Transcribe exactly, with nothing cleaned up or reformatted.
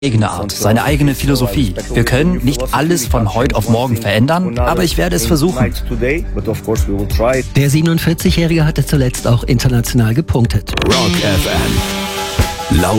eigene Art, seine eigene Philosophie. Wir können nicht alles von heute auf morgen verändern, aber ich werde es versuchen. Der siebenundvierzigjährige hatte zuletzt auch international gepunktet. Rock F M. Laut